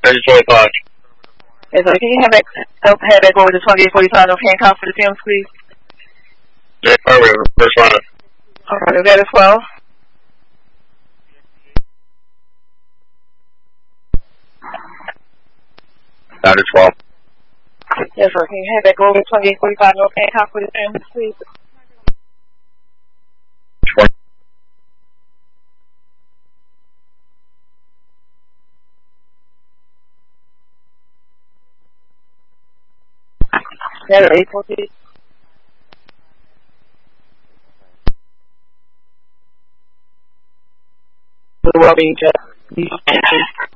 3025. Yes, sir. Can you have that go over to 2845 North Hancock for the Sims, please? Yeah, affirmative. First line. Alright, is that as well? That is 12. Yes, sir. Can you have that go over to 2845 North Hancock for the Sims, please? 20. That 842. The well-being check.